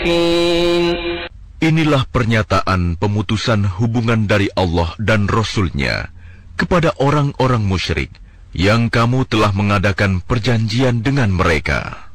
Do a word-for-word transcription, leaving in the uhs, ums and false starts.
المشركين. Inilah pernyataan pemutusan hubungan dari Allah dan Rasul-Nya kepada orang-orang musyrik yang kamu telah mengadakan perjanjian dengan mereka.